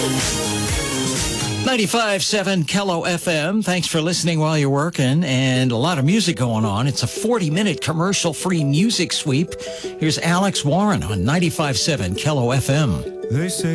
95.7 Kello FM. Thanks for listening while you're working, and a lot of music going on. It's a 40-minute commercial-free music sweep. Here's Alex Warren on 95.7 Kello FM. They say